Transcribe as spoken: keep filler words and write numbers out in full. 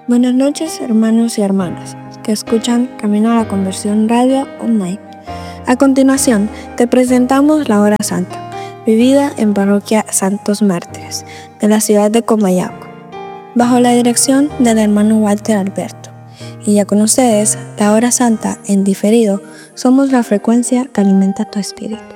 Buenas noches, hermanos y hermanas que escuchan Camino a la Conversión Radio Online. A continuación, te presentamos la Hora Santa, vivida en Parroquia Santos Mártires, de la ciudad de Comayagua, bajo la dirección del hermano Walter Alberto. Y ya con ustedes, la Hora Santa en diferido, somos la frecuencia que alimenta tu espíritu.